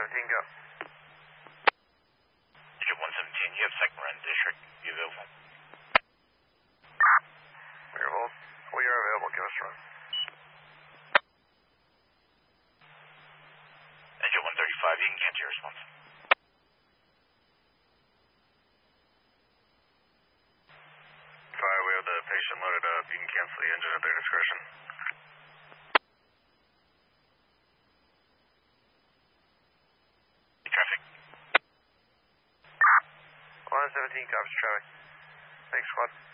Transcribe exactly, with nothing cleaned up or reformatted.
seventeen, go. Engine one seventeen, you have second run district. You available? We're hold. We are available. Give us a run. Engine one thirty-five, you can cancel your response. Fire, we have the patient loaded up. You can cancel the engine at their discretion. Traffic. one seventeen, cops traffic. Thanks, squad.